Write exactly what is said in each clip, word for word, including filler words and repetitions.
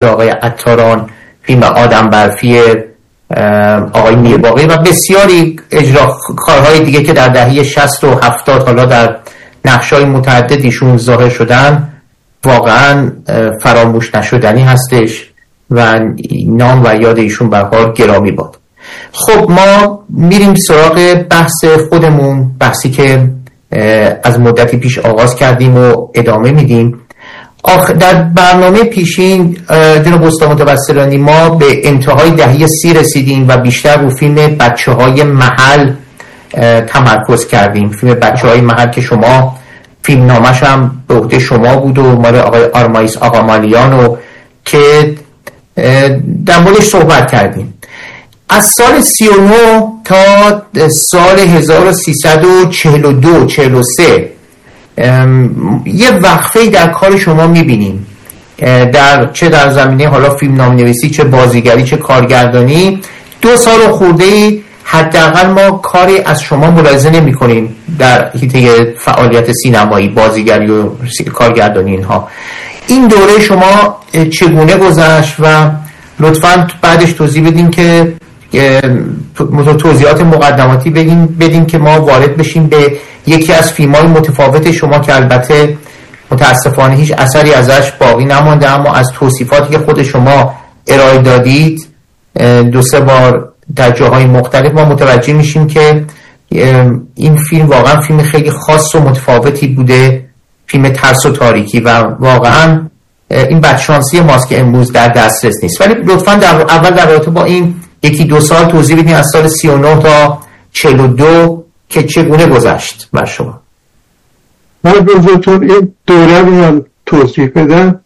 آقای عطاران، فیلم آدم برفی آقای میرباقی و بسیاری اجرا کارهای دیگه که در دهه شصت و هفتاد حالا در نقش‌های متعددیشون ظاهر شدن، واقعا فراموش نشدنی هستش و نام و یاد ایشون به هر حال گرامی باد. خب ما میریم سراغ بحث خودمون، بحثی که از مدتی پیش آغاز کردیم و ادامه میدیم. در برنامه پیشین جناب استاد متوسلانی ما به انتهای دهه سی رسیدیم و بیشتر رو فیلم بچه های محل تمرکز کردیم. فیلم بچه های محل که شما فیلم نامش هم به عهده شما بود و مال آقای آرمایس آقامالیانو که در موردش صحبت کردیم. از سال سی و نه تا سال هزار و سیصد و چهل و دو چهل و سه یه وقفه‌ای در کار شما میبینیم، در چه در زمینه حالا فیلم نام‌نویسی، چه بازیگری، چه کارگردانی. دو سال خورده حداقل ما کاری از شما ملاحظه نمی‌کنیم در حیطه فعالیت سینمایی، بازیگری و کارگردانی اینها. این دوره شما چگونه گذشت و لطفاً بعدش توضیح بدین که توضیحات مقدماتی بدین بدین که ما وارد بشیم به یکی از فیلم‌های متفاوت شما که البته متاسفانه هیچ اثری ازش باقی نمانده، اما از توصیفاتی که خود شما ارائه دادید دو سه بار در جاهای مختلف ما متوجه میشیم که این فیلم واقعا فیلم خیلی خاص و متفاوتی بوده، فیلم ترس و تاریکی، و واقعا این بدشانسی ماست که امروز در دسترس نیست. ولی لطفاً در اول در رابطه با این یکی دو سال توضیح بدین از سال سی و نه تا چهل و دو که چگونه گذشت بر شما. من بزرگتون این دوره رو من توضیح بدم.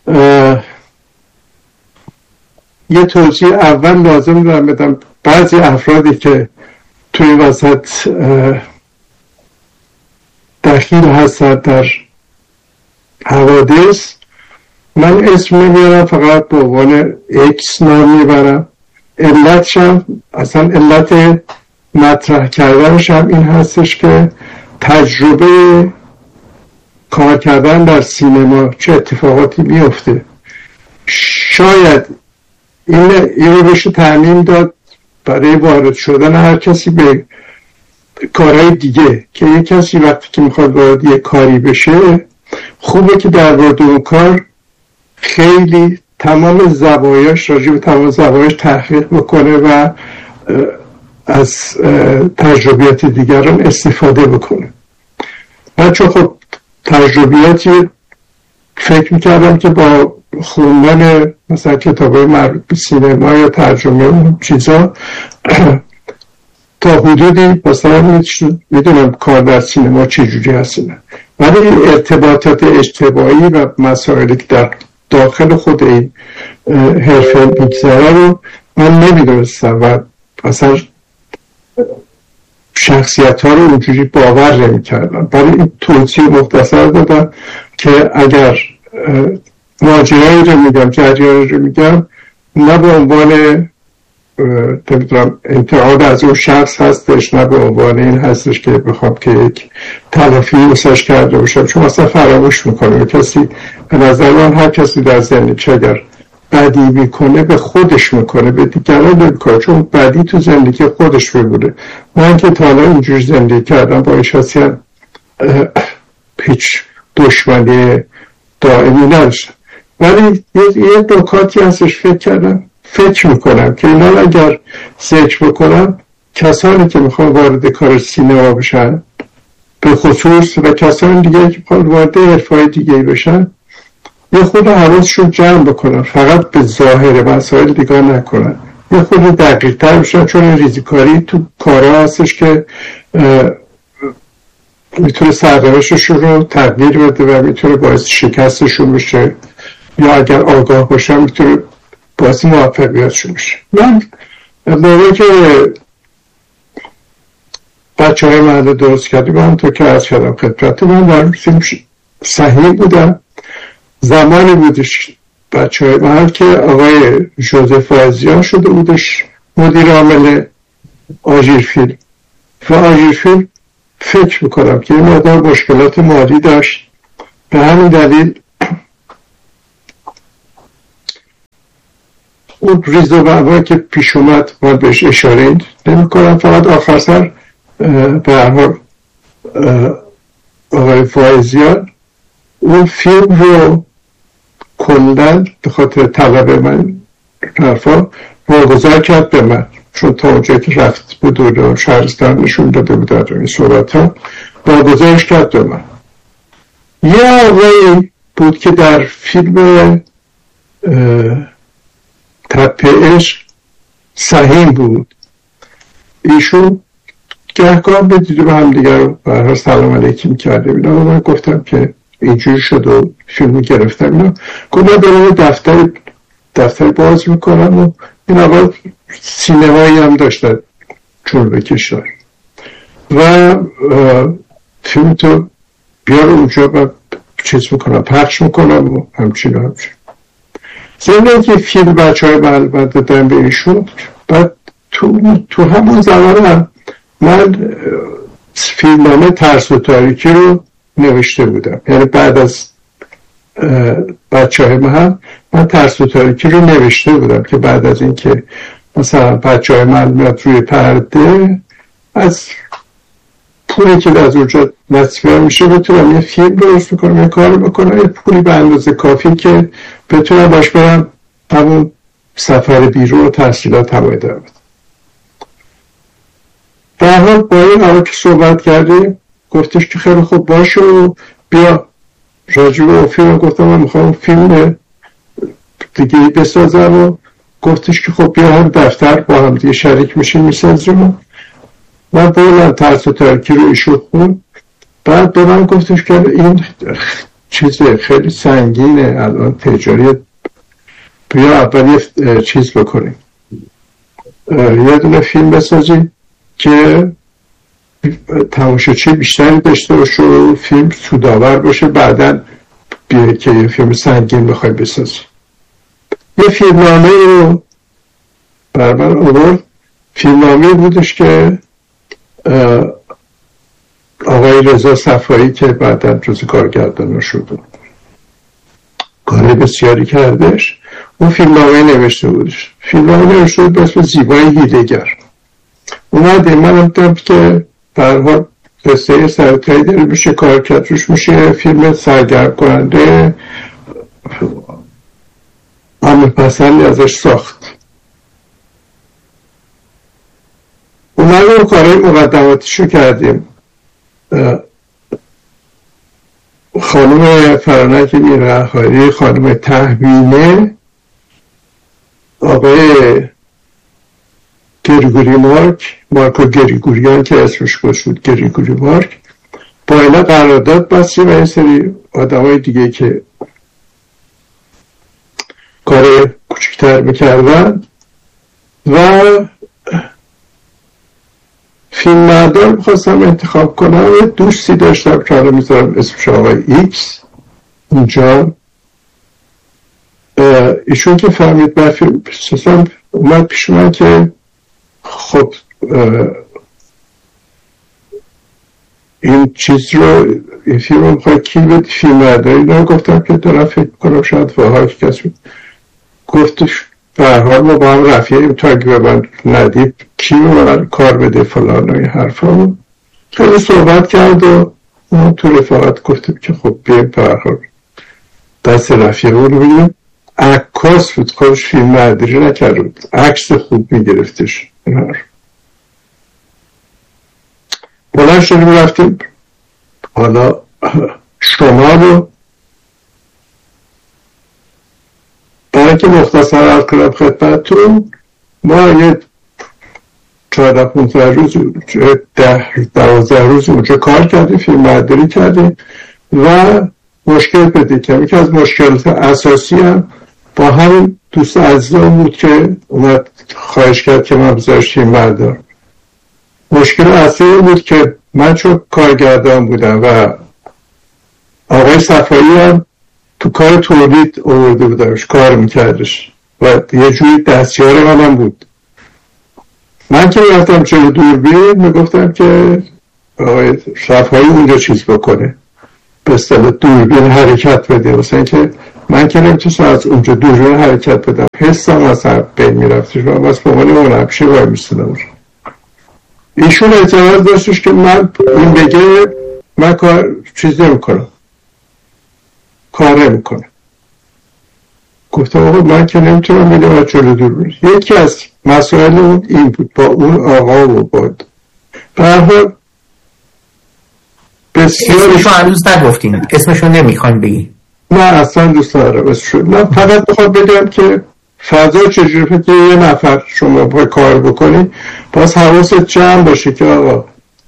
یه توضیح اول لازم دارم بدم. بعضی افرادی که توی وسط دخیل هستن در حوادث، من اسم نمیارم، فقط به عنوان اکس نام میبرم. علتش هم اصلا علت مطرح کردنش هم این هستش که تجربه کار کردن در سینما چه اتفاقاتی میفته. شاید این این رو بشه تعمیم داد برای وارد شدن هر کسی به کارهای دیگه، که یک کسی وقتی که میخواد وارد یک کاری بشه، خوبه که در وارد اون کار خیلی تمام زوایاش، راجع به تمام زوایاش تحقیق بکنه و از تجربیات دیگران استفاده بکنه. من چون خب تجربیاتی فکر میکردم که با خوندن مثلا کتابای مربوط به سینما یا ترجمه اون چیزا تا حدودی مثلا میدونم کار در سینما چجوری هستن، ولی ارتباطات اجتماعی و مسائلی که در داخل خود این حرفه میگذره رو من نمیدونستم و اصلا شخصیت ها رو اونجوری باور نمی کردم. برای این توضیح مختصر دادم که اگر ماجرایی رو میگم، جریانی رو میگم، نه به عنوان انتقاد از اون شخص هستش، نه به عنوان این هستش که بخوام که یک تلافی واسش کرده باشم، چون اصلا فراموش میکنه. کسی به نظر من هر کسی در زندگی اگر بدی میکنه به خودش میکنه، به دیگران نمیکنه، چون بدی تو زندگی خودش میبوده. من که تا حالا اینجور زندگی کردم با ایش هستی هیچ دشمنی دائمی نداشتم، ولی یه نکاتی هستش فکر کردم فکر میکنم که اینا اگر ذکر بکنم، کسانی که میخوان وارد کار سینما بشن به خصوص و کسانی دیگه که میخوان وارد حرفای دیگه بشن، یه خود حواسشون جمع بکنن، فقط به ظاهر مسائل دیگه نکنن، یه خود دقیق تر بشن، چون ریزیکاری تو کارها هستش که میتونه سرنوشتشون رو تغییر بده و میتونه باعث شکستشون بشه، یا اگر آگاه باشن میتونه باعث موفقیتشون بشه. من موقعی که بچه های محله درست کردیم، من تو که از کردم خدمت من در فیلم صحیح بودم. زمانی بودش بچه های محل که آقای جوزف وازیان شده بودش مدیر عامل آژیر فیلم و آژیر فیلم فکر میکنم که این مقدار مشکلات مالی داشت، به همین دلیل اون ریز و بابایی که پیش اومد ما بهش اشاره نمی کنم، فقط آخر سر به هر حال آقای فائزیان اون فیلم رو کندن به خاطر طلب من حرفا واگذار کرد به من، چون تا اونجایی که رفت بود و شهرستان نشون داده بود در این صورت ها واگذارش کرد به من. یه آقایی بود که در فیلم تپه عشق سهیم بود، ایشون گهگاه به دیدو به هم دیگر رو برها سلام علیکم کرده اینا و من گفتم که اینجوری شد و فیلم گرفتم اینا. گفت من دارم دفتر دفتر باز میکنم و این آقا سینمایی هم داشتن چون بکشتن و فیلم تو بیار اونجا و چیز میکنم پخش میکنم و همچین و همچین. زمین که فیلم بچه های معلومت دادن به ایشون، بعد تو, تو همون زمان هم من فیلمنامه ترس و تاریکی رو نوشته بودم، یعنی بعد از بچه های من من ترس و تاریکی رو نوشته بودم که بعد از این که مثلا بچه های من میاد روی پرده از پولی که از اونجا نصفه میشه بتونم یه فیلم درست بکنم، یه کار بکنم، یه پولی به اندازه کافی که بتونم باش برم همون سفر بیرون و تحصیلات هم ادامه بدم. در حال با این آقا که صحبت کردیم گفتش که خیلی خوب باشه و بیا راجع به فیلم. گفتم من میخوام فیلم دیگه بسازم و گفتش که خب بیا هم دفتر با هم دیگه شریک میشیم میسازیم. من بولم ترس و تاریکی رو ایشون خون، بعد به من گفتش که این چیز خیلی سنگینه الان تجاری، بیا اول یه چیز بکنیم، یه دونه فیلم بسازیم که تماشاچی بیشتری داشته باشه و فیلم سودآور باشه، بعدن بیایی که یه فیلم سنگین بخوای بسازیم. یه فیلمنامه رو بر من آورد، فیلمنامه بودش که آقای رضا صفایی که بعدن جز کارگردان شد کار بسیاری کردش، اون فیلمنامه نوشته بودش. فیلمنامه نوشته بود به اسم زیبای هیله‌گر. اومده من دیدم که در حال قصه سرطایی داره میشه کار کرد روش، میشه فیلم سرگرم کننده عامه پسندی ازش ساخت. اومده اون کارهای مقدماتیشو کردیم. خانم فرانک میرحاری، خانم تحوینه، آقای گریگوری مارک، مارکو گریگوریان که اسمش بود گریگوری مارک، با اینا قرارداد بستیم و این سری آدم های دیگه که کار کوچکتر میکردن و فیلم مردار میخواستم انتخاب کنم. یه دوستی داشتم که حالا میذارم اسمش آقای ایکس اینجا، ایشون که فهمید بر فیلم بسازم اومد پیش من که خب این چیز رو این فیلم رو میخواد کی به فیلم مرداری رو گفتم که دارم فکر کنم شاید فاها که کسی گفتش به هر حال ما با هم رفیقیم تا اگه به من ندید کی رو من کار بده فلان و این حرف ها. خیلی صحبت کرد و ما تو رفاقت گفتیم که خب بیایم به هر حال دست رفیقه رو ببینیم. عکاس بود، خودش فیلم مرداری نکرده بود، عکس خوب میگرفتش. بلند شدیم رفتیم حالا شمال رو برای که مختصر عرض کنم خدمتتون، ما یه چهارده پونزده روز ده دوازده روز اونجا کار کردیم، فیلم برداری کردیم و مشکل پیدا کردیم. یکی از مشکلات اساسی هم با همین دوست عزیزم بود که اومد خواهش کرد که من بذارش فیلم بردار. مشکل اصلی بود که من چون کارگردان بودم و آقای صفایی هم تو کار تولید آورده بودمش، کار میکردش و یه جوری دستیار منم بود. من که رفتم جلو دوربین میگفتم که آقای صفایی اونجا چیز بکنه، به اصطلاح دوربین حرکت بده، مثلا که من که نمیتونستم از اونجا دور حرکت بدم، حسم از هم بین میرفتش و بس به عنوان اون همیشه وای میستدم. ایشون اعتراض داشتش که من این بگه من کار چیز نمی کنم، کار نمی کنم. گفتم آقا من که نمیتونم بگم از جلو دور برم. یکی از مسائل اون این بود با اون آقا و بود برحال بسیار اسمشو هنوز نگفتین، اسمشو نمیخواین بگین؟ نه اصلا دوست دارم اسمشو. من فقط بخوام بگم که فضا چجوری که یه نفر شما باید کار بکنی باز حواست جمع باشه که آقا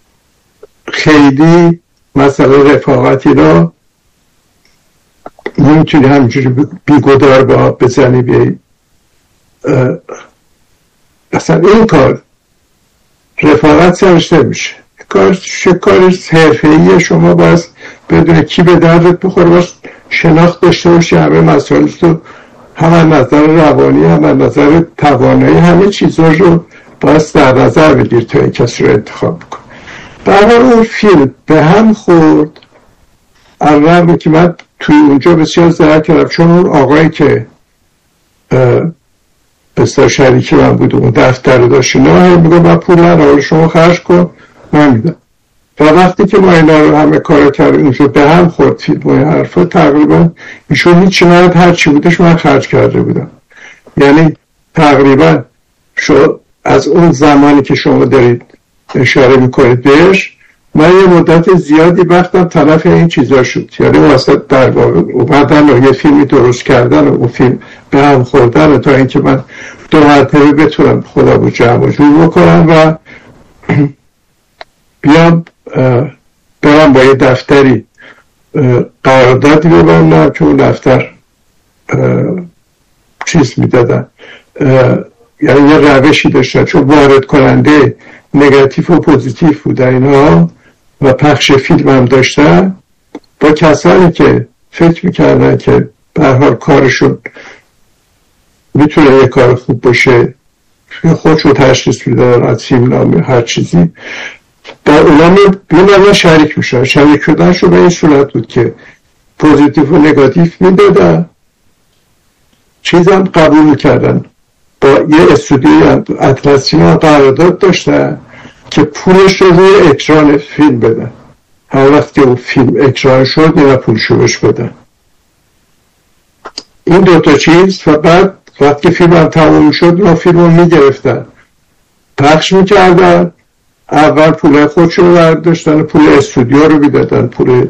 خیلی مثلا رفاقتی را نمیتونی همینجوری بیگدار با بزنی بیایی. اصلا این کار رفاقت سرش نمیشه، کار کار حرفه‌ایه. شما باید بدون کی به دردت بخوره باش شناخت داشته باشی، همه مسائل تو هم از نظر روانی هم از نظر توانایی همه چیزا رو باید در نظر بگیر تا این کسی رو انتخاب بکن. برای اون فیلم به هم خورد، الان که من توی اونجا بسیار ضرر کردم چون اون آقایی که بسیار شریکی من بود اون دفتر رو داشت نه میگه من پول ندارم شما خرج کن من میدم. و وقتی که ما اینا رو همه کار کردیم اونجا به هم خورد فیلم و این حرفا تقریبا ایشون هیچی نداد، هر چی بودش من خرج کرده بودم. یعنی تقریبا شو از اون زمانی که شما دارید اشاره میکنید بهش من یه مدت زیادی وقتم طرف این چیزا شد. یعنی واسه در واقع اومدن و یه فیلمی درست کردن و اون فیلم به هم خوردن تا اینکه من دو مرتبه بتونم خودم رو جمع و جور بکنم و بیام برم با یه دفتری قراردادی ببندم که اون دفتر چیز میدادن، یعنی یه روشی داشتن چون وارد کننده نگاتیو و پوزیتیو بودن اینا و پخش فیلم هم داشتن با کسانی که فکر میکردن که به هر حال کارشون میتونه یه کار خوب باشه خودشون تشخیص میدادن از فیلم نامه هر چیزی با اونا میمونن شریک میشن. شریک شدنشو به این صورت بود که پوزیتیو و نگاتیو میدادن چیزم قبول میکردن. با یه استودیوی اطلسیان قرارداد داشتن که پولش رو روی اکران فیلم بدن، هر وقت که اون فیلم اکران شد اینا پولشو بهش بدن. این دوتا چیز و بعد وقتی فیلم هم تموم شد اینا فیلم رو میگرفتن پخش میکردن، اول پول خودشو رو برداشتن پول استودیو رو میدادن، پول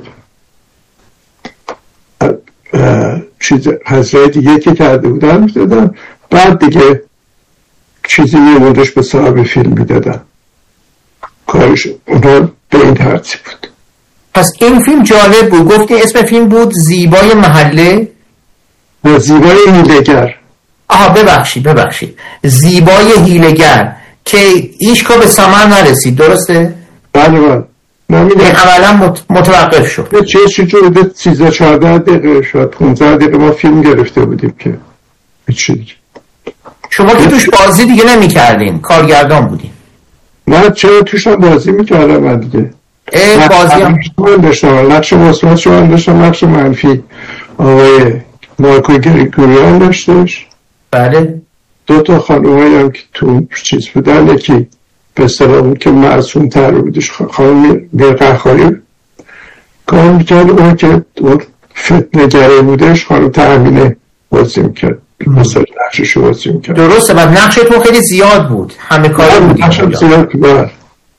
چیز حضرهای دیگه که کرده بودن میدادن، بعد دیگه چیزی میموندش به صاحب فیلم میدادن. کارش اونا به این ترتیب بود. پس این فیلم جالب بود. گفتی اسم فیلم بود زیبای محله؟ و زیبای هیله‌گر. آها ببخشید ببخشید زیبای هیله‌گر که هیچ به ثمر نرسید، درسته؟ بله بله. این عملا متوقف شد. چه چجور سیزده چهارده دقیقه شد پونزده دقیقه ما فیلم گرفته بودیم که چی دیگه. شما که توش بازی دیگه نمی کردین، کارگردان بودین؟ من چرا توش هم بازی میکردم من دیگه اه بازی هم من داشتم نقش مثبت شو من داشتم، نقش منفی آقای مارکو گریگوریان داشتش. بله. دو تا خانومایی هم که تو چیز بودن، یکی به اصطلاح اون که معصوم تر بودش خانم بیرقخاری کار میکرد، اون که فتنه‌گره بودش خانم تأمینه بازی میکرد، مثلا نقششو بازی میکرد. درسته. بعد نقشتون خیلی زیاد بود، همه کاری بودیم. نقشم زیاد بود.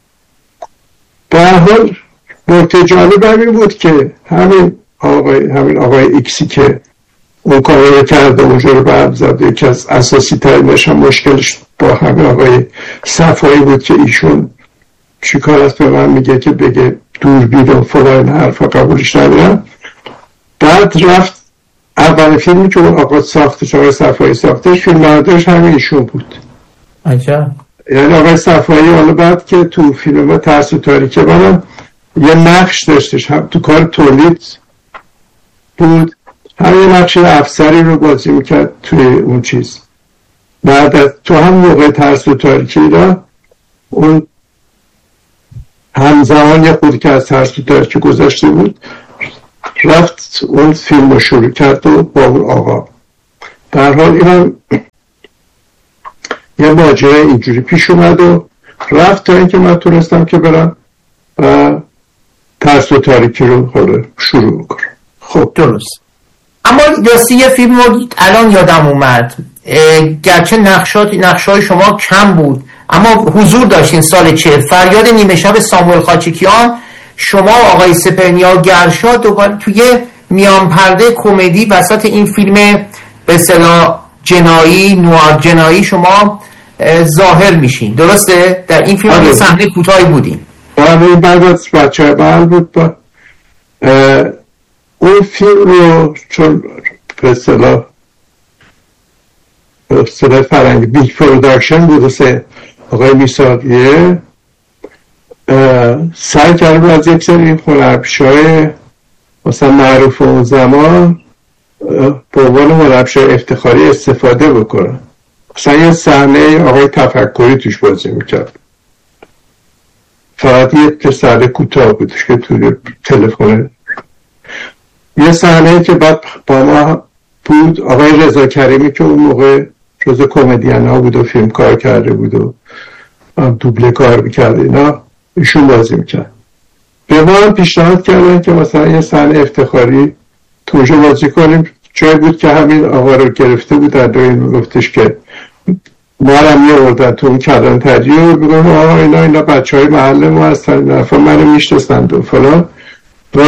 به هر حال نکته جالب همین بود که همین آقای همین آقای ایکسی که اون کار رو کرده اونجا رو برم زد، یکی از اساسی ترینش هم مشکلش با همین آقای صفایی بود که ایشون چی کار است به من میگه که بگه دوربین و فلان حرفا قبولش ندارم. بعد رفت اول فیلمی که اون آقا ساختش آقای صفایی ساختش فیلم بردارش همین ایشون بود. عجب. یعنی آقای صفایی حالا بعد که تو فیلم ترس و تاریکی منم یه نقش داشتش، هم تو کار تولید بود، همین نقش افسری رو بازی میکرد توی اون چیز. بعد از تو هم موقع ترس و تاریکی را اون همزمان یه خودی که از ترس و تاریکی گذاشته بود رفت اون فیلم رو شروع کرد و با اون آقا در حال اینم یه ماجرا اینجوری پیش اومد و رفت تا اینکه من تونستم که برم و ترس و تاریکی رو حالا شروع کنم. خب درست. اما راستی یه فیلم رو الان یادم اومد، گرچه نقشات نقشای شما کم بود اما حضور داشتین سال چهل، فریاد نیمه شب ساموئل خاچیکیان. شما آقای سپهرنیا گرشا دوباره توی میان پرده کمدی وسط این فیلم به اصطلاح جنایی نوار جنایی شما ظاهر میشین، درسته؟ در این فیلم یه صحنه کوتاهی بودین. آره بعد از بچه بر بود با اون فیلم رو چون به اصطلاح به اصطلاح فرنگی بیگ پروداکشن بود سه آقای میساقیه سعی کردم از یک سری هنرپیشه‌های مثلا معروف اون زمان به عنوان هنرپیشه افتخاری استفاده بکنم. مثلا یه صحنه آقای تفکری توش بازی میکرد، فقط یه صحنه کوتاه بودش که توی تلفن. یه صحنه که بعد با ما بود آقای رضا کریمی که اون موقع جزو کمدین ها بود و فیلم کار کرده بود و دوبله کار میکرد، اینا ایشون بازی میکرد. به ما هم پیشنهاد کردن که مثلا یه صحنه افتخاری توجه بازی کنیم. جای بود که همین آقا رو گرفته بود در دوی میگفتش که ما هم یه اردن تو اون کلان تجیه رو بگم آقا اینا اینا بچه های محله ما هستن نفر منو میشتستند و فلان و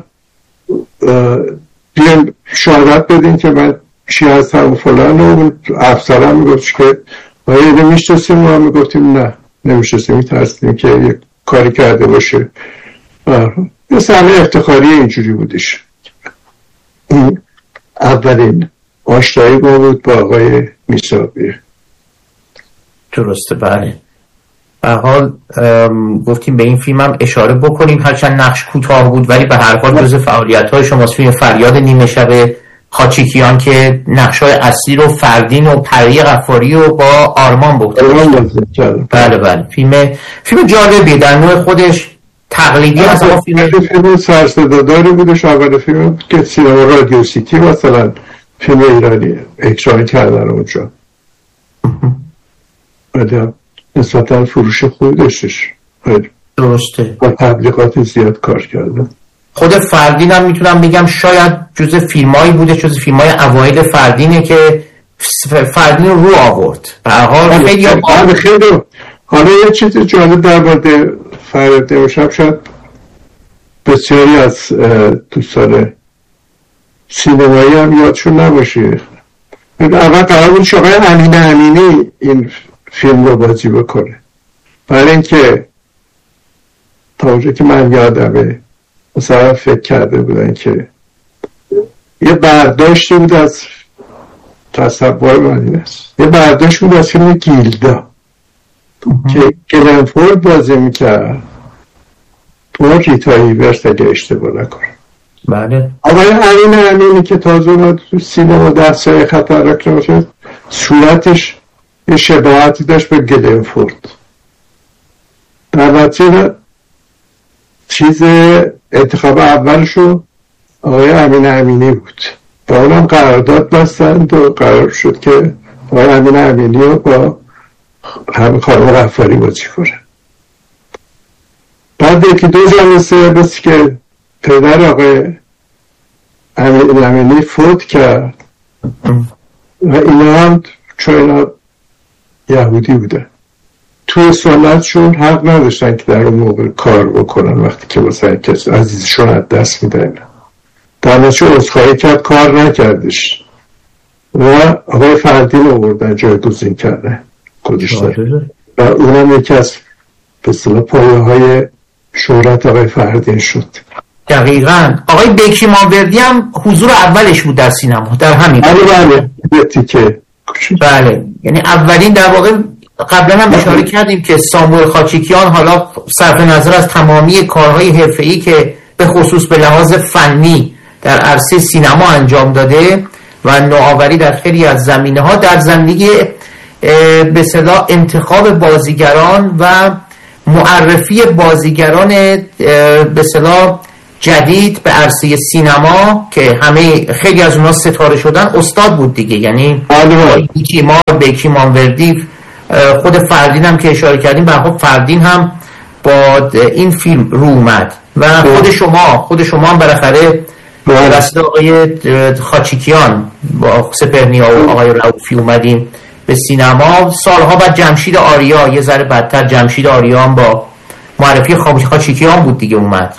بیان شهادت بدین که من چی هستم و فلان و افسرم میگفتش که آیا اینو میشتستیم ما هم میگفتیم نه نمیشتستیم میترستیم که یک کاری کرده باشه. یه صحنه افتخاری اینجوری بودش. این اولین آشنایی ما بود با آقای میساقی. درسته بله. به هر حال گفتیم به این فیلم هم اشاره بکنیم هرچند نقش کوتاه بود ولی به هر حال جزء فعالیت‌های شماست. فیلم فریاد نیمه شب خاچیکیان که نقش‌های اصلی رو فردین و پری غفاری و با آرمان بود. بله بله فیلم فیلم جالبی در نوع خودش تقلیدی هست اما فیلم فیلم سرصداداری بودش. اول فیلم که سینما رادیو سیتی مثلا فیلم ایرانی اکران کردن اونجا بعد نسبتا فروش خوبی داشتش. درسته با تبلیغات زیاد کار کردن. خود فردین هم میتونم بگم شاید جز فیلمایی بوده جز فیلمای اوایل فردینه که فردین رو رو آورد. به هر حال خیلی خیلی حالا یه چیز جالب در مورد فرید امشب شاید بسیاری از دوستان سینمایی هم یادشون نباشه. اول قرار بود شما امین امینی این فیلم رو بازی بکنه برای اینکه تا اونجا که من یادمه مثلا فکر کرده بودن که یه برداشتی بود از تصور من این است یه برداشت بود از فیلم گیلدا که گلن فورد بازی میکرد تو ریتا ایورس اگه اشتباه نکنم. بله آقای امین امینی که تازه اومد تو سینما دستای خطرناک نشد صورتش یه شباهتی داشت به گلن فورد. در نتیجه چیز انتخاب اولشو آقای امین امینی بود با اونم قرارداد بستند و قرار شد که آقای امین امینی رو با همه خانم غفاری بازی کنه. بعد یکی دو جلسه بسی که پدر آقای امین امینی فوت کرد و اینا هم چون اینا یهودی بودن توی سنتشون حق نداشتن که در اون موقع کار بکنن وقتی که واسه کسی عزیزشون از دست میدن. در نتیجه عذرخواهی کرد کار نکردش و آقای فردین آوردن جایگزین کردن گذاشتن و اونم یکی از به اصطلاح پایه های شهرت آقای فردین شد. دقیقاً آقای بکی ماوردی هم حضور اولش بود در سینما در همین بله بله تیکه بله یعنی اولین در واقع قبلا هم اشاره کردیم که ساموئل خاچیکیان حالا صرف نظر از تمامی کارهای حرفه‌ای که به خصوص به لحاظ فنی در عرصه سینما انجام داده و نوآوری در خیلی از زمینه‌ها در زمینه به اصطلاح انتخاب بازیگران و معرفی بازیگران به اصطلاح جدید به عرصه سینما که همه خیلی از اونها ستاره شدن استاد بود دیگه، یعنی کیمار، بیکی مانوردی، خود فردین هم که اشاره کردیم، خب فردین هم با این فیلم رو اومد و خود شما خود شما هم بالاخره واسه آقای خاچیکیان با سپهرنیا و آقای رؤوفی اومدیم به سینما. سالها بعد جمشید آریا، یه ذره بدتر جمشید آریا هم با معرفی خاچیکیان بود دیگه اومد.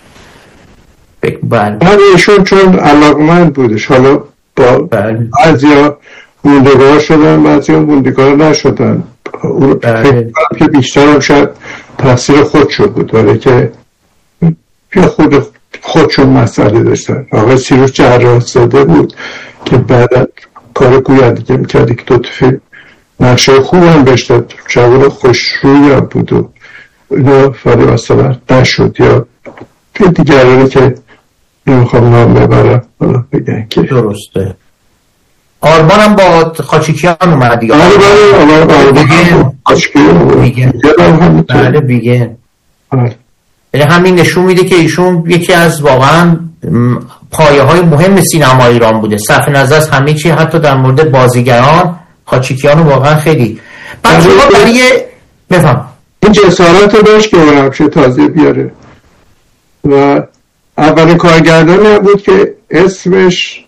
بله ایشون چون علاقمند بودش، حالا با بعضیا موندگار شدن بعضیا موندگار نشدن، اون بله. که بیشتر هم شاید تاثیر خودشون بود، ولی که یا خود خودشون مسئله داشتن. آقای سیروس جراح زاده بود که بعد کار گویندگی میکرد که دو تا فیلم نقشه خوب هم بشتد، جوان خوشروی هم بود و اینا، ولی مثلا نشد. یا فیلم دیگرانی که نمیخوام نام ببرم بگن که درسته. آرمان هم با خاچیکیان اومد دیگه. آره بله آره بیگن خاچیکیان بله بیگن. یعنی همین نشون میده که ایشون یکی از واقعا پایه های مهم سینما ایران بوده. صرف نظر از همه چی، حتی در مورد بازیگران خاچیکیان واقعا خیلی بعد شما برای بفهم این جسارت رو داشت که همیشه تازه بیاره و اولین کارگردان بود که اسمش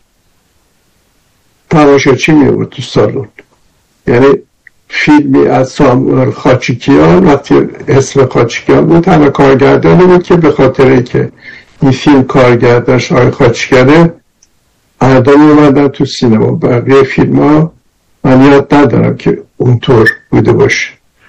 تماشاچی می بود تو سالن. یعنی فیلمی از ساموئل خاچیکیان وقتی اسم خاچیکیان بود، همه کارگردانی بود که به خاطر که این فیلم کارگردانش آقای خاچیکیانه مردم اومدن تو سینما. بقیه فیلم ها من یاد ندارم که اونطور بوده باشه.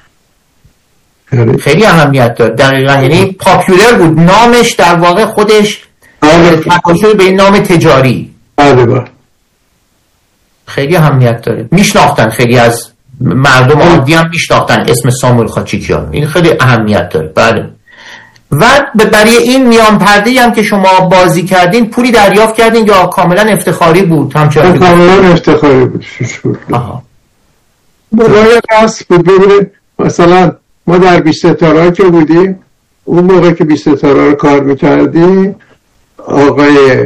خیلی اهمیت داره دقیقا، یعنی پاپیولر بود، نامش در واقع خودش تکاشر به این نام تجاری. بله بله خیلی اهمیت داره، میشناختن خیلی از مردم عادی هم میشناختن اسم ساموئل خاچیکیان، این خیلی اهمیت داره. بله و برای این میان پرده‌ای هم که شما بازی کردین پولی دریافت کردین یا کاملا افتخاری بود؟ همچنان کاملا افتخاری بود. آها برای قصد بود. ببینید مثلا ما در بیست ستاره که بودیم، اون موقع که بیست ستاره رو کار میکردیم، آقای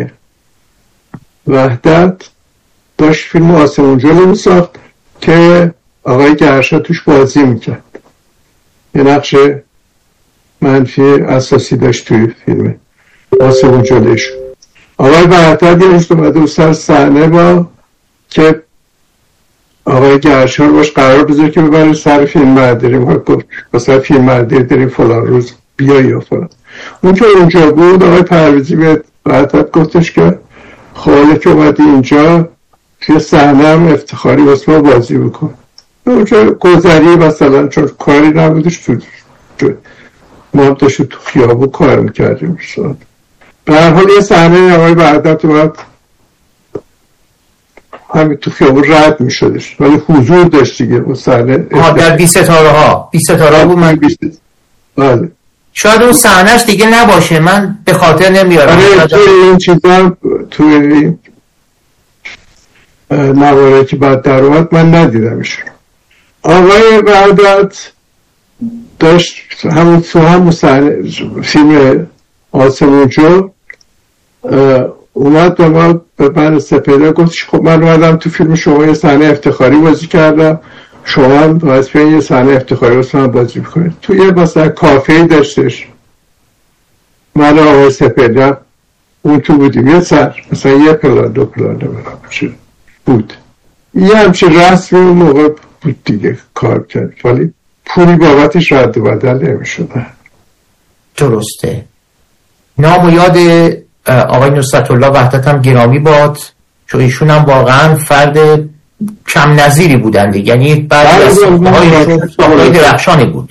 وحدت داشت فیلم آسمون جلو میساخت که آقای گرشا توش بازی میکرد، یه نقش منفی اساسی داشت توی فیلم آسمون جلوش. آقای وحدت یه روز اومده و سر صحنه با که آقای گرشا رو باش قرار بذاره که ببره سر فیلم برداری، ما گفت مثلا فیلم برداری داریم فلان روز بیا یا فلان. اون که اونجا بود آقای پرویزی به وحدت گفتش که خاله که اومدی اینجا توی صحنه هم افتخاری واسه ما بازی بکن. اونجا گذری مثلا چون کاری نبودش تو ما هم داشت تو خیابو کار میکردیم. به هر حال یه صحنه آقای وحدت اومد همین تو خیابون رد میشدش، ولی حضور داشت دیگه اون صحنه. آها در بیست ستاره ها بیست ستاره ها بود. من بیست بله شاید اون صحنهش دیگه نباشه، من به خاطر نمیارم. آره توی این چیزا توی این موارد که بعد در اومد من ندیدمش. آقای وحدت داشت همون تو همون صحنه فیلم آسمون جو اومد به ما به من سپیده گفت خب من اومدم تو فیلم شما یه صحنه افتخاری بازی کردم، شما هم باید به یه صحنه افتخاری واسه من بازی بکنید. تو یه مثلا کافه‌ای داشتش، من آقای سپیده اون تو بودیم، یه سر مثلا یه پلان دو پلان نمیدونم بود، یه همچین رسمی اون موقع بود دیگه کار کرد، ولی پولی بابتش رد و بدل نمیشده. درسته. نام و یاد آقای نصرت الله وحدت هم گرامی باد، چون ایشون هم واقعا فرد کم نظیری بودند، یعنی بعد از آقای درخشانی بود.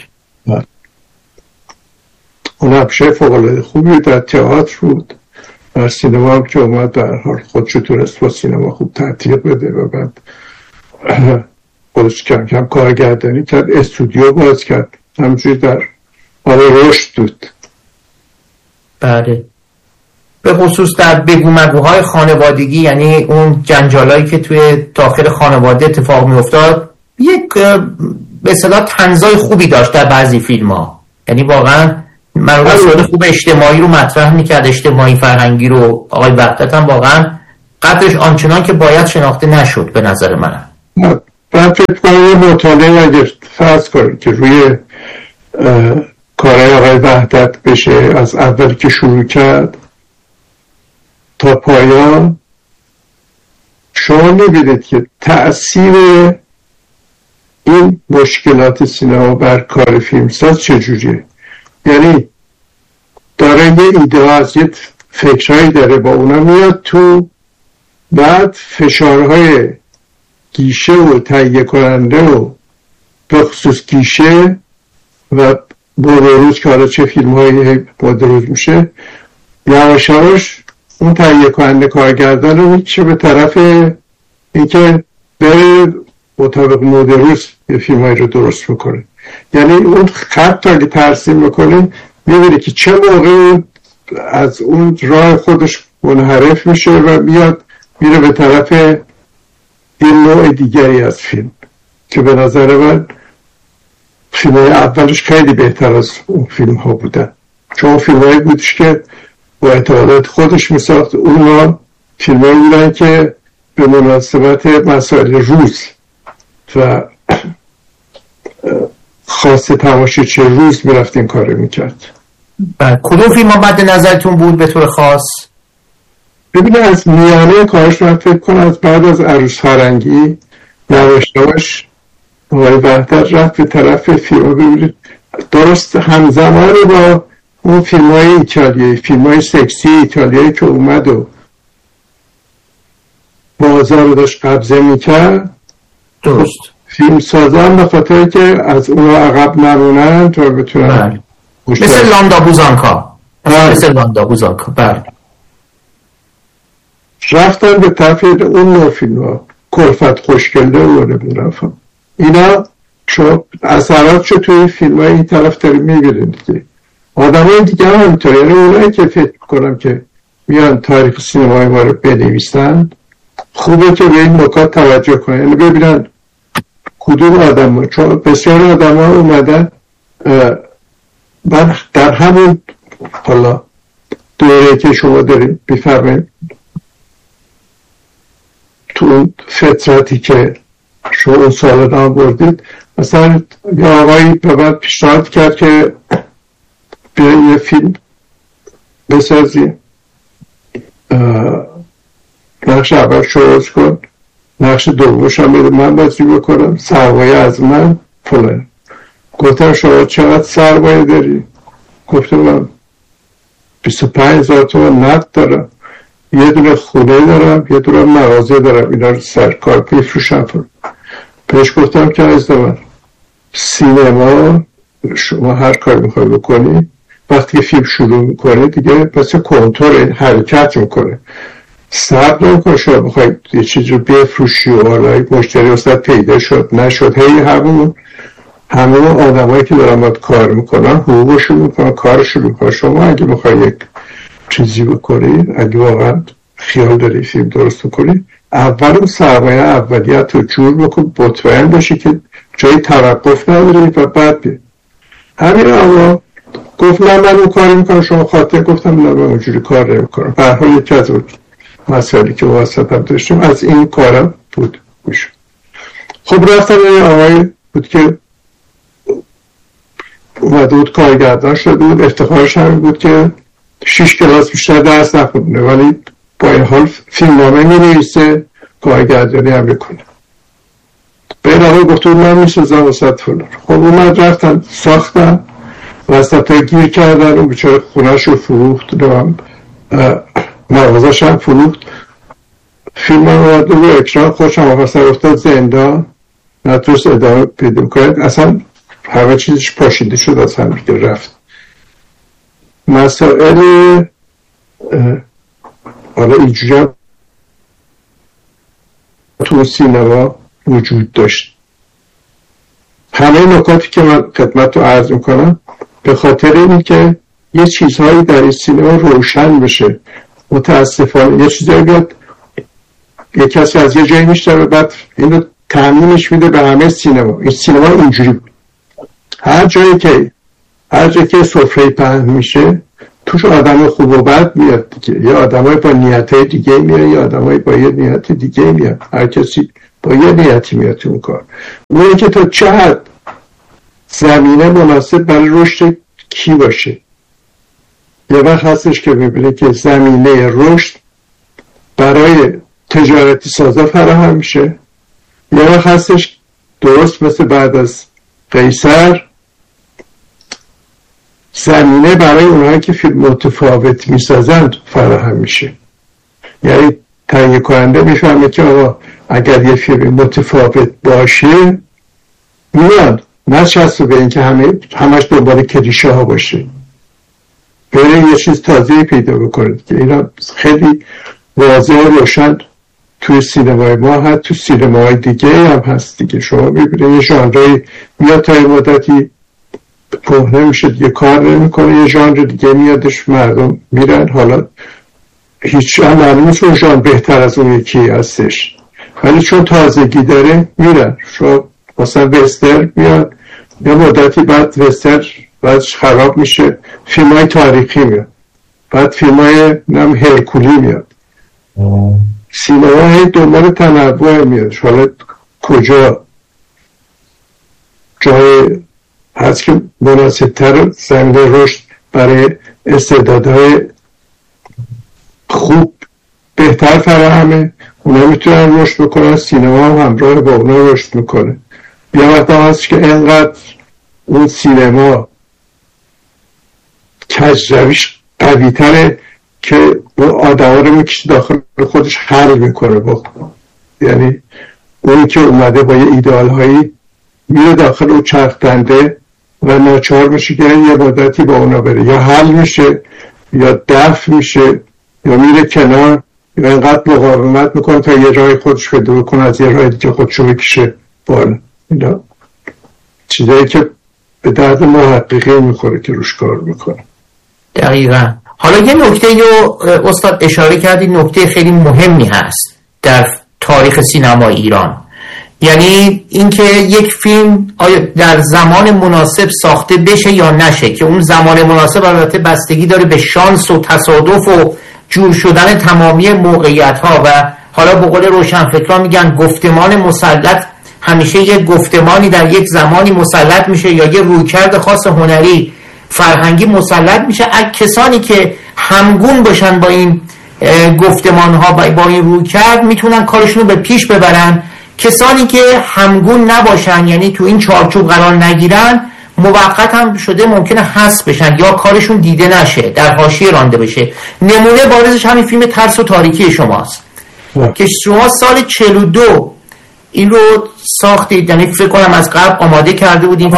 اون همشه فوق‌العاده خوبی در تئاتر بود، در سینما هم که اومد در حال خودشو تونست با سینما خوب تطبیق بده و بعد خودش کم کم کارگردانی کرد، استودیو باز کرد، همجوری در حال رشد بود. بله. به خصوص در بگو مگوهای خانوادگی، یعنی اون جنجالایی که توی داخل خانواده اتفاق می افتاد، یک به اصطلاح طنزای خوبی داشت در بعضی فیلم ها، یعنی واقعا من سوال خوب اجتماعی رو مطرح میکرد، اجتماعی فرهنگی رو. آقای وحدت هم واقعا قدرش آنچنان که باید شناخته نشد به نظر من. من فکر کنم یه مطالعه اگر فرض کنیم که روی کارهای آقای وحدت بشه از اول که شروع کرد تا پایان، شما میبینید که تأثیر این مشکلات سینما بر کار فیلمساز چجوریه. یعنی داره یه ایده از یه فکرهایی داره، با اونا میاد تو، بعد فشارهای گیشه و تهیه کننده و به خصوص گیشه و بودروز که حالا چه فیلم هایی بودروز میشه، یواش یواش اون تهیه کننده کارگردان رو میکشه به طرف اینکه بره مطابق مودروز یه فیلم هایی رو درست بکنه. یعنی اون خط تا که ترسیم بکنه میبینه که چه موقع از اون راه خودش منحرف میشه و میاد میره به طرف این نوع دیگری از فیلم که به نظر من فیلم های اولش خیلی بهتر از اون فیلم ها بودن، چون فیلم هایی بودش که با اعتقادات خودش میساخت. اون فیلم هایی بودن که به مناسبت مسائل روز و خاص تماشاچی روز میرفت این کار میکرد. کدوم فیلم ها مد نظرتون بود به طور خاص؟ ببینه از میانه کارش من فکر کنم از بعد از عروس فرنگی نوشتاش آقای وحدت رفت به طرف فیلم. ببینید درست همزمانی با اون فیلم های ایتالیایی، فیلم های سکسی ایتالیایی که اومد و بازار رو داشت قبضه میکرد، درست فیلم سازان به خاطر که از اونها عقب نمونن تا بتونن مثل لاندا بوزانکا مثل لاندا بوزانکا بله رفتن به طرف اون نوع فیلم ها، کلفت خوشگلده و نمیرفن اینا. شما اثرات شو توی فیلم های این طرف داری میبینید که آدم های دیگه هم همینطور، یعنی اونایی که فکر کنم که میان تاریخ سینمای ما رو بنویسن خوبه که به این نکات توجه کنن، یعنی ببینن کدوم آدم ها، چون بسیار آدم ها اومدن من در همون حالا دوره که شما داریم بفرمایید تو اون فترتی که شما اون سال نام بردید، مثلا یه آقایی به من پیشنهاد کرد که بیا یه فیلم بسازی، نقش اول شروز کن، نقش دومش هم بده من بازی بکنم، سرمایه از من فلان. گفتم شما چقدر سرمایه داری؟ گفتم من بیست و پنج هزار تومان نقد دارم، یه دونه خونه دارم، یه دونه مغازه دارم، اینا رو سرکار بفروشم. بهش گفتم که از من سینما شما هر کار میخوای بکنی وقتی که فیلم شروع میکنه دیگه مثل کنتور حرکت میکنه، صبر نمیکنه. شما بخوای یه چیز رو بفروشی و حالا مشتری وسط پیدا شد نشد، هی همون همه آدم هایی که دارن باید کار میکنن حقوقشون میکنن، کارشون میکنن. شما اگه بخوای یک چیزی بکنی، اگه واقعا خیال داری فیلم درست بکنی، اول اون سرمایه اولیت رو جور بکن، مطمئن باشی که جای توقف نداری و بعد بید. همین اما گفت من من اون کاری میکنم شما خاطر. گفتم نه من اونجوری کار نمیکنم. به هر حال یکی از اون مسائلی که واسط هم داشتیم از این کارم بود میشه. خب رفتم یه آقای بود که اومده بود کارگردان شده بود، افتخارش همین بود که شیش کلاس بیشتر درس نخونده ولی با این حال فیلمنامه می‌نویسه، کارگردانی هم میکنه. به این آقای گفت من میسازم واسط فلان. خب اومد رفتن ساختن وسط ها گیر کردن و بیچاره خونهش رو فروخت، مغازش هم فروخت. فیلم هم اومد رو اکران خودش هم آفستر افتاد زندان، نتونست ادامه پیدا کنید، اصلا همه چیزش پاشیده شد از هم دیگه رفت. مسائل حالا اینجوری هم تو سینما وجود داشت. همه نکاتی که من خدمت رو عرض میکنم به خاطر اینه که یه چیزهایی در این سینما روشن بشه. متاسفانه یه چیزهایی بیاد یه کسی از یه جایی میشتره بعد اینو تعمیمش میده به همه سینما. این سینما اینجوری بود، هر جایی که هر جا که سفره پهن میشه توش آدم خوب و بد میاد دیگه، یا آدمای با نیتای دیگه میاد یا آدمای با یه نیت دیگه میاد، هر کسی با یه نیتی میاد تو اون کار. اونه که تا چه حد زمینه مناسب برای رشد کی باشه. یه وقت هستش که میبینه که زمینه رشد برای تجارتی سازا فراهم میشه، یه وقت هستش درست مثل بعد از قیصر زمینه برای اونهایی که فیلم متفاوت میسازند فراهم میشه. یعنی تهیه کننده میفهمه که آقا اگر یه فیلم متفاوت باشه میاد نچسبه به این که همه همش دنبال کلیشه ها باشه، بره یه چیز تازه پیدا بکنه که اینا خیلی واضح و روشن توی سینمای ما هست، تو سینمای دیگه هم هست دیگه. شما میبینه یه ژانری میاد تا یه مدتی کهنه میشه دیگه کار نمیکنه، یه ژانر دیگه میادش مردم میرن، حالا هیچ هم معلومه چون ژانر بهتر از اون یکی هستش ولی چون تازگی داره میرن. شما مثلا وستر میاد یه مدتی بعد وستر بعدش خراب میشه، فیلم های تاریخی میاد، بعد فیلم های نم هرکولی میاد. سینما هی دنبال تنوع میاد. حالا کجا جای هست که مناسب تر زمینه رشد برای استعدادهای خوب بهتر فراهمه، اونا میتونن رشد بکنن، سینما هم همراه با اونا رشد میکنه. یه وقت هست که اینقدر اون سینما کجرویش قوی تره که اون آدم ها رو میکشه داخل خودش حل میکنه با. یعنی اونی که اومده با یه ایدئال هایی میره داخل اون چرخدنده و ناچار میشه که یه مدتی با اونا بره، یا حل میشه یا دفع میشه یا میره کنار یا اینقدر مقاومت میکنه تا یه راه خودش پیدا کنه، از یه راه دیگه خودشو بکشه بالا. اینا چیزایی که به درد محققی میخوره که روش کار میکنه. دقیقا. حالا یه نکته رو استاد اشاره کردید، نکته خیلی مهمی هست در تاریخ سینما ایران، یعنی اینکه یک فیلم آیا در زمان مناسب ساخته بشه یا نشه، که اون زمان مناسب البته بستگی داره به شانس و تصادف و جور شدن تمامی موقعیت ها و حالا به قول روشنفکران میگن گفتمان مسلط، همیشه یک گفتمانی در یک زمانی مسلط میشه یا یه رویکرد خاص هنری فرهنگی مسلط میشه. کسانی که همگون باشن با این گفتمان ها با این رویکرد میتونن کارشون رو به پیش ببرن. کسانی که همگون نباشن یعنی تو این چارچوب قرار نگیرن موقت هم شده ممکنه حذف بشن یا کارشون دیده نشه، در حاشیه رانده بشه. نمونه بارزش همین فیلم ترس و تاریکی شماست اه. که شما سال چهل و دو این رو ساختید، یعنی فکر کنم از قبل آماده کرده بودیم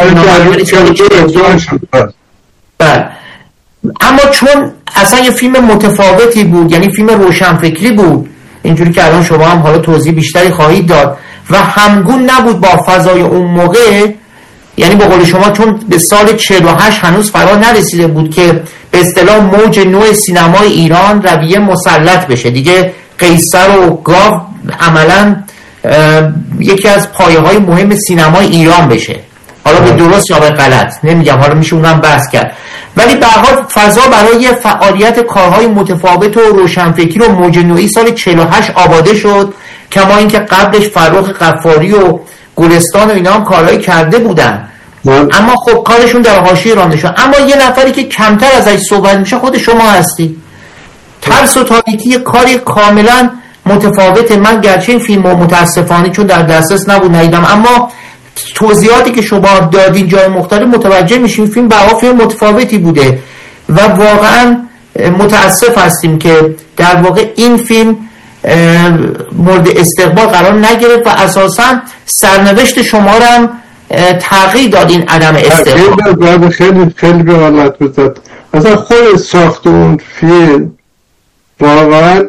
بله، اما چون اصلا یه فیلم متفاوتی بود، یعنی فیلم روشنفکری بود اینجوری که الان شما هم حالا توضیح بیشتری خواهید داد و همگون نبود با فضای اون موقع، یعنی به قول شما چون به سال چهل و هشت هنوز فرا نرسیده بود که به اصطلاح موج نو سینمای ایران رویه مسلط بشه دیگه. قیصر و گاو عملا یکی از پایه های مهم سینمای ایران بشه، حالا به درست یا به غلط نمیگم، حالا میشه اونم بحث کرد، ولی به هر حال فضا برای فعالیت کارهای متفاوت و روشنفکری و موج نوئی سال چهل و هشت آباده شد، کما اینکه قبلش فرخ غفاری و گلستان و اینا هم کارهایی کرده بودن من. اما خب کارشون در حاشیه رانده شد. اما یه نفری که کمتر ازش صحبت میشه خود شما هستی. ترس و تاریکی یه کاری کاملا متفاوته. من گرچه این فیلم متاسفانه چون در دسترس نبود ندیدم، اما توضیحاتی که شما دادین جای مختلف متوجه میشیم فیلم برای فیلم متفاوتی بوده و واقعا متاسف هستیم که در واقع این فیلم مورد استقبال قرار نگرفت و اساسا سرنوشت شما رو هم تغییر داد این عدم استقبال. خیلی خیلی به حالت بزد. اصلا خود ساخت اون فیلم واقعا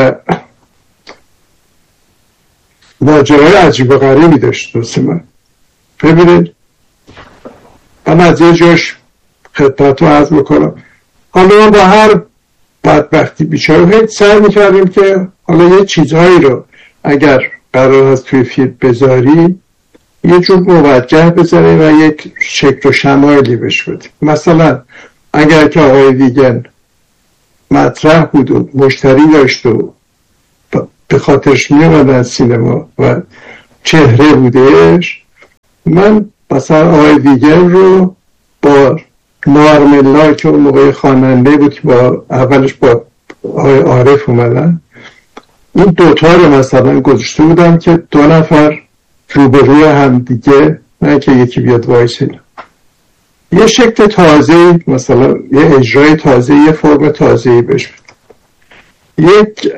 ماجرای عجیب و غریبی داشت. دوست من ببینید من از یه جاش خدمت رو عرض میکنم، حالا با هر بدبختی بیچاره هیچ سعی میکردیم که حالا یه چیزهایی رو اگر قرار هست توی فیلم بذاری یه جور موجه بذاره و یک شکل و شمایلی بهش بده. مثلا اگر که آقای ویگن مطرح بود و مشتری داشت و به خاطرش می اومدن سینما و چهره بودش، من مثلا آقای ویگن رو با نارملا که اون موقع خواننده بود که با اولش با آقای عارف اومدن، این دوتا رو مثلا گذاشته بودم که دو نفر روبروی هم دیگه، نه که یکی بیاد وایسه، یه شکل تازه، مثلا یه اجرای تازه، یه فرم تازه بهش بده. یک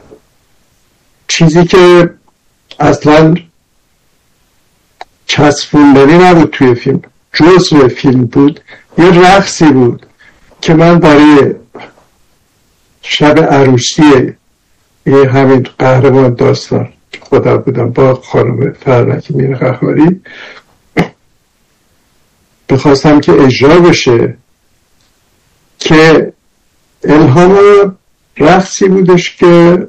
چیزی که اصلا چسبوندنی نبود توی فیلم، جزء فیلم بود، یه رقصی بود که من برای شب عروسی یه همین قهرمان داستان خودم بودم با خانم فرنک میر قهاری، بخواستم که اجرا بشه که الهام رقصی بودش که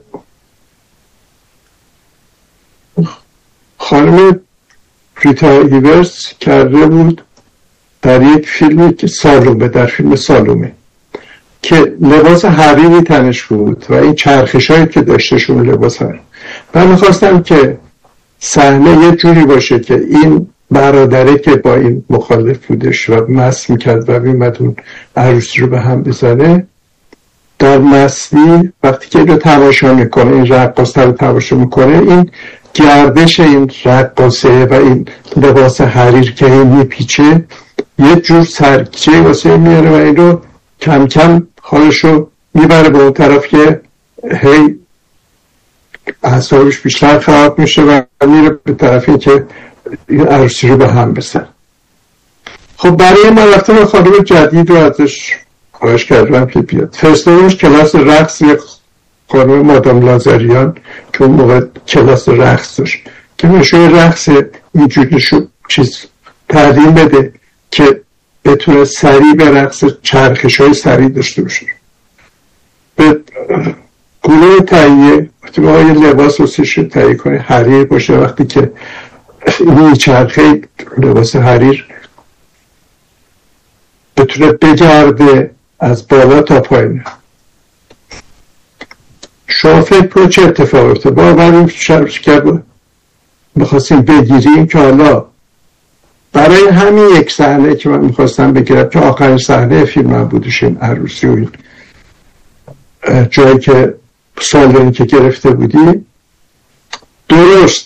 خانم ریتا ایورز کرده بود در یک فیلمی که سالومه، در فیلم سالومه که لباس حریری تنش بود و این چرخش هایی که داشتشون لباس هر. من میخواستم که صحنه یه جوری باشه که این برادره که با این مخالف بودش و مست میکرد و بیمد اون عروسی رو به هم بزنه، در مستی وقتی که رو تماشا میکنه، این رقاصه رو تماشا میکنه، این گردش این رقاصه و این لباس حریر که این میپیچه یه جور سرکیچه واسه میاره و این رو کم کم حالشو میبره به اون طرف که هی اعصابش بیشتر خراب میشه و میره به طرفی که این عروسی رو به هم بزن. خب برای من رفتم به خانم جدید رو ازش خواهش کردم که بیاد، فرستادمش کلاس رقص یک خانم مادام لازاریان که اون موقع کلاس رقص داشت که میشه رقص اینجوری شو چیز تعلیم بده که بتونه سریع به رقص چرخش های سریع داشته باشه. به گروه تهیه وقتی ما یه لباس رو سیشون تهیه کنه حریر باشه، وقتی که این چرخه لباس حریر بتونه بگرده از بالا تا پایین. شما فکر کنید چه اتفاق افتاد؟ ما بریم شرکت میخواستیم بگیریم که حالا برای همین یک صحنه که من میخواستم بگیرم که آخرین صحنه فیلم من بودش، این عروسی و این جایی که سالونی که گرفته بودیم، درست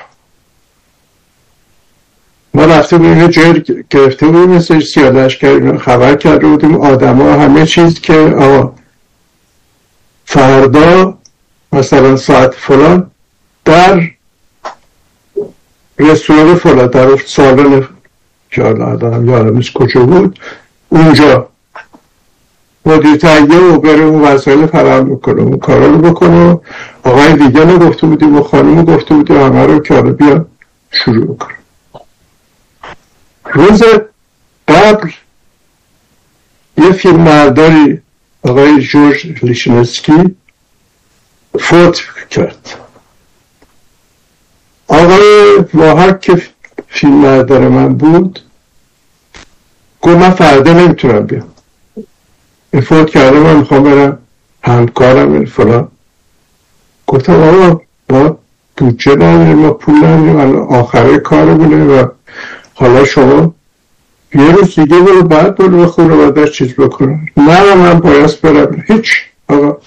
ما رفته بودیم یه جایی گرفته بودیم مثل سیادش کردیم، خبر کرده بودیم آدم ها همه چیز که آقا فردا مثلا ساعت فلان در رستوران فلان در سالن که آدم یادمش کجا بود اونجا مدیر تهیه و بره اون وسایل فراهم میکنه، اون کارا رو بکنه. آقای ویگن رو گفته بودیم و خانم رو گفته بودیم همه رو که آره بیا شروع کنه. روز قبل یه فیلم برداری آقای جورج لیشنسکی فوت کرد. آقای واحد که فیلم بردار من بود گفت من فردا نمیتونم بیام، این فوت کرده، من میخوام برم همکارم فلان. گفتم آقا ما بودجه نداریم، ما پول نداریم، آخره کارمونه و حالا شما یه روز دیگه برو بعد برو به خانواده چیز بکنم. نه من باید برم. هیچ آقا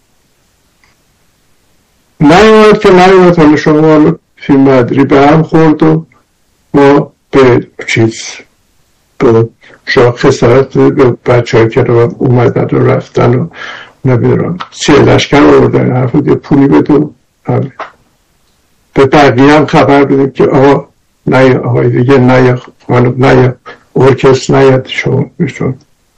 نیومد که نیومد. حالا شما فیلم برداری به هم خورد و ما به چیز به شما خسارت به بچه های که رو اومدن و رفتن و نمیدونم سی لشکر آوردن حرف بود یه پولی بده. به بقیه هم خبر بدیم که آقا نه آقای دیگه نه خانم نه ارکستر نیاد شما بشون.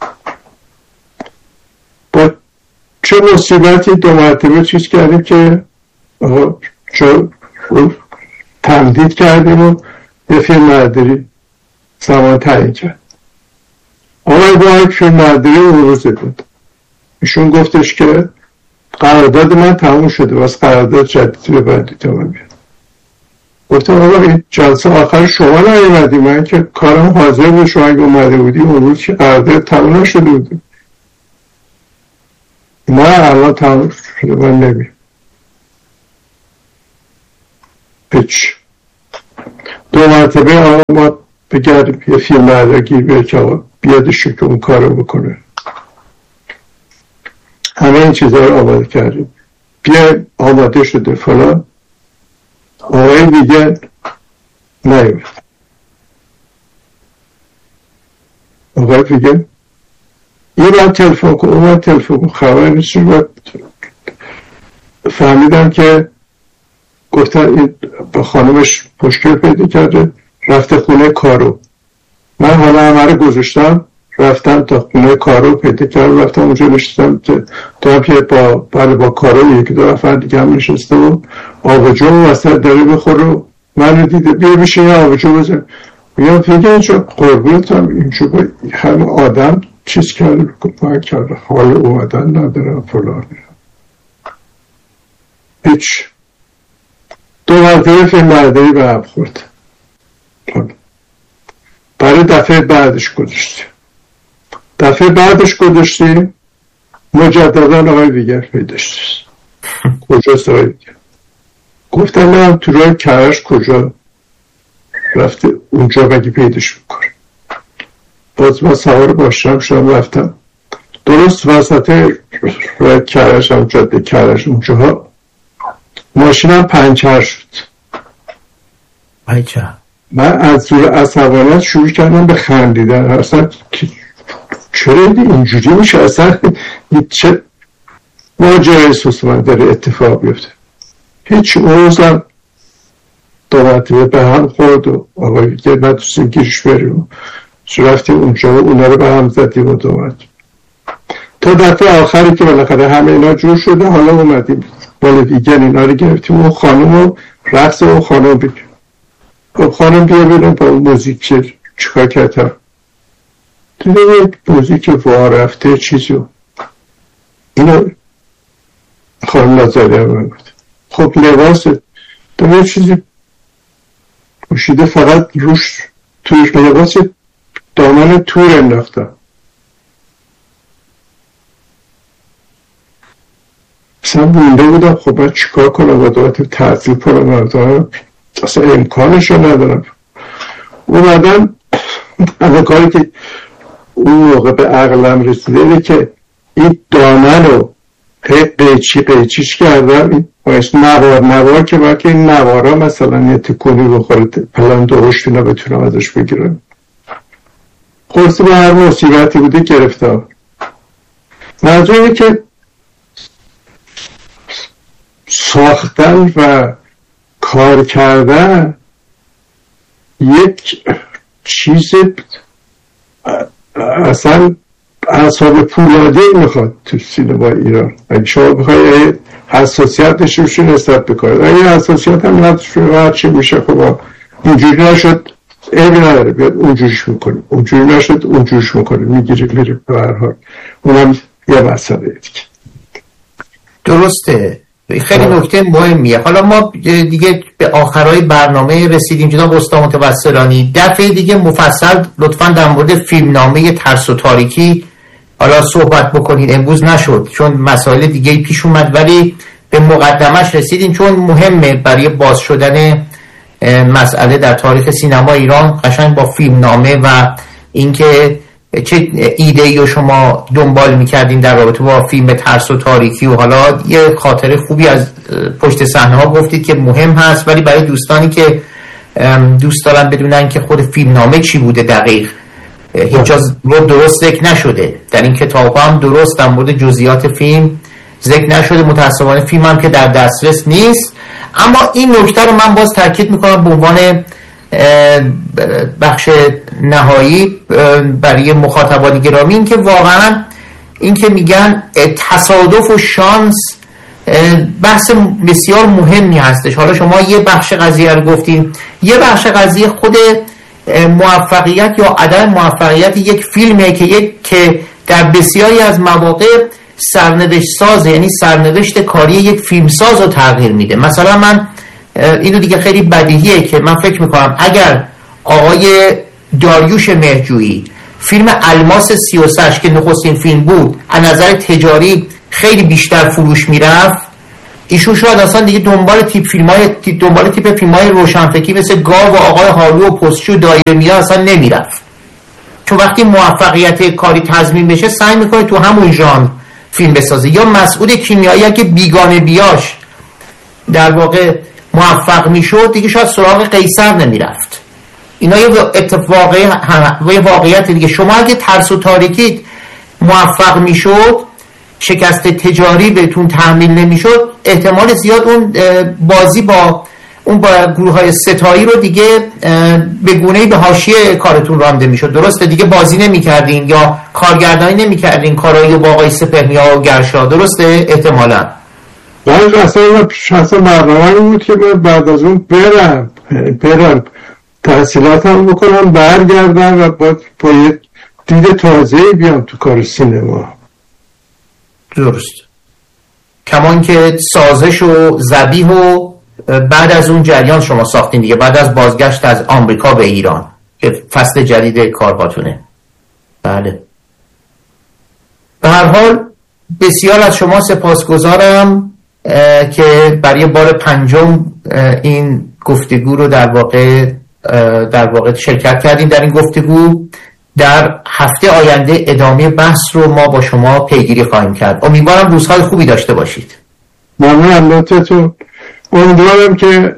با چه مصیبتی دو مرتبه چیز کردیم که آقا چون تمدید کردیم و یه فیلم برداری زمان تعیین کرد. آقای باید فیلم برداری اون روزه بود. ایشون گفتش که قرارداد من تموم شده واسه قرارداد جدیدی ببندید تا من بیاد. گفتم آقا این جلسه آخر شما نیومدی، من که کارم حاضر بود، شما اگه اومده بودی اون روز که عرضه تمام نشده بود. نه الان تمام شده، من نمیم هیچ. دو مرتبه آقا ما بگردیم یه فیلم برداری بگیر که آقا بیادش که اون کارو بکنه. همه این چیزها رو آماده کردیم، بیا آماده شده فلان. آقای دیگه نیومد. آقای دیگه این باید تلفن کن، اون باید تلفن کن، خبر نیست. فهمیدم که گفتن این با خانمش مشکل پیدا کرده، رفته خونه کارو. من حالا همه رو گذاشتم رفتم تا خونه کارو پیدا کردم، رفتم اونجا نشستم تا هم که با بله با کارو یکی دو نفر دیگه هم نشسته و آبجو وسط داره بخوره. من رو دیده بیا بشه یه آبجو بزن. میگم فکر اینجا قربونتم اینجا با همه آدم چیز کرده بکن کرده، حال اومدن ندارم فلان. هیچ. دو مرتبه فیلم برداری به هم خورد. برای دفعه بعدش گذاشتیم دفعه بعدش گذاشتیم مجددا آقای دیگر پیداش. کجاست آقای دیگر؟ گفتم من تو راه کرش کجا رفته اونجا بگی پیداش میکنه. باز من سوار باشم شدم رفتم درست وسط راه کرش هم جاده کرش اونجاها ماشینم پنچر شد. بایچه من از زور عصبانیت شروع کردم به خندیدن. اصلا چرا اینجوری میشه؟ اصلا چه ماجرای سوسمن داره اتفاق بیفته؟ هیچ. اوزم دو مرتبه به هم خورد و آقای که ندوستیم گیرش بریم رفتیم اونجا و اونا رو به هم زدیم و دومت تا دفعه آخری که بالاخره همه اینا جور شده. حالا اومدیم بالا دیگه اینا رو گرفتیم و خانم و رقص و خانم بگیم خب خانم بیا بینم با اون موزیک چکار کردم دیگه یک موزیک وار رفته چیزی اینو خانم نظری هم بود. خب لباس داره چیزی پوشیده فقط روش توش لباس دامن تور انداختم. اصلا بونده بودم خب باید چیکار کنم و دارت تعطیل کنم دارم اصلا امکانش رو ندارم. اومدم اما کاری که اون موقع به عقلم رسیده که این دامن رو قیچی قیچیش کردم. این باید نوار نوار که باید که این نوارا مثلا یه تکونی بخوره پلان درشت اینا بتونم ازش بگیرم. خورسی به هر مصیبتی بوده گرفتم. منظوره که ساختن و کار کردن یک چیز اصلا اعصاب پولادی میخواد تو سینما ایران. اگه شما بخوای حساسیت داشته باشید نسبت بکنید، اگه حساسیت هم نداشته هر چی میشه خب اینجوری نشد عیبی نداره بیاد اونجوریش میکنیم، اونجوری نشد اونجوریش میکنیم میگیریم میریم. به هر حال اونم یه مسئله دیگه. درسته، خیلی نکته مهمیه. حالا ما دیگه به آخرای برنامه رسیدیم جناب استاد متوسلانی. دفعه دیگه مفصل لطفاً در مورد فیلمنامه ترس و تاریکی حالا صحبت بکنید. امروز نشد چون مسائل دیگه پیش اومد، ولی به مقدمش رسیدیم چون مهمه برای باز شدن مسئله در تاریخ سینما ایران قشنگ با فیلمنامه و اینکه چه ایده‌ای رو شما دنبال می‌کردین در رابطه با فیلم ترس و تاریکی و حالا یه خاطره خوبی از پشت صحنه ها گفتید که مهم هست، ولی برای دوستانی که دوست دارن بدونن که خود فیلمنامه چی بوده دقیق هیچ جا رو درست ذکر نشده، در این کتاب هم درست در مورد جزئیات فیلم ذکر نشده. متأسفانه فیلم هم که در دسترس نیست. اما این نکته رو من باز تاکید میکنم به عنوان بخش نهایی برای مخاطبان گرامی، این که واقعا این که میگن تصادف و شانس بحث بسیار مهمی هستش. حالا شما یه بخش قضیه رو گفتین، یه بخش قضیه خود موفقیت یا عدم موفقیت یک فیلمه که یک که در بسیاری از مواقع سرنوشت ساز، یعنی سرنوشت کاری یک فیلمساز رو تغییر میده. مثلا من اینو دیگه خیلی بدیهیه که من فکر میکنم اگر آقای داریوش مهرجویی فیلم الماس سی و سه که نخستین فیلم بود از نظر تجاری خیلی بیشتر فروش میرفت، ایشون شاید اصلا دیگه دنبال تیپ فیلمای دنبال تیپ فیلمای روشنفکری مثل گاو و آقای هالو و پستچو دایره میاد اصلا نمیرفت، چون وقتی موفقیت کاری تضمین بشه سعی میکنه تو همون ژانر فیلم بسازه. یا مسعود کیمیایی که بیگانه بیاش در واقع موفق میشد دیگه شاید سراغ قیصر نمیرفت. اینا یه اتفاقی یه واقعیت دیگه. شما اگه ترس و تاریکی موفق میشد، شکست تجاری بهتون تحمیل نمیشد، احتمال زیاد اون بازی با اون با گروه‌های ستایی رو دیگه به گونه‌ای به حاشیه کارتون رانده میشد. درسته دیگه بازی نمی‌کردین یا کارگردانی نمی‌کردین کارایی با آقای سپهریا و گرشا، درسته احتمالاً. ولی اصلا اصلا برنامه این بود که بعد از اون برم برم تحصیلاتم بکنم برگردم و با, با یه دید تازه‌ای بیام تو کار سینما. درست. کمان که سازش و ذبیح و بعد از اون جریان شما ساختین دیگه، بعد از بازگشت از آمریکا به ایران که فصل جدید کارهاتونه. بله. به هر حال بسیار از شما سپاسگزارم که برای بار پنجم این گفتگو رو در واقع در واقع شرکت کردین در این گفتگو. در هفته آینده ادامه بحث رو ما با شما پیگیری خواهیم کرد. امیدوارم روزهای خوبی داشته باشید. ممنون لطفتون. امیدوارم که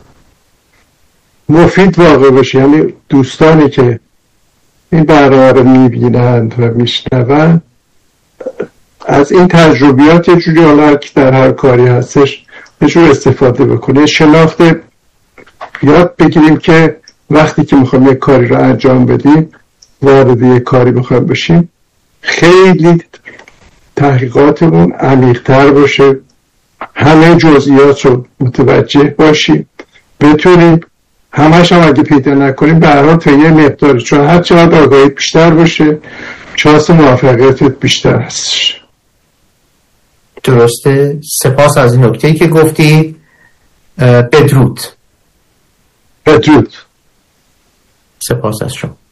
مفید واقع باشه، یعنی دوستانی که این برنامه رو میبینند و میشنوند از این تجربیات یه جوری حالا که در هر کاری هستش یه جور استفاده بکنه، شناخت یاد بگیریم که وقتی که میخوایم یک کاری رو انجام بدیم، وارد یک کاری بخوایم بشیم، خیلی تحقیقاتمون عمیق‌تر باشه، همه جزئیات رو متوجه باشیم، بتونیم همش هم اگه پیدا نکنیم به هر حال تا یه مقداری، چون هر چقدر آگاهی بیشتر باشه شانس موفقیتت بیشتر هستش. درسته. سپاس از این نکته‌ای که گفتی. بدرود. بدرود. سپاس از شما.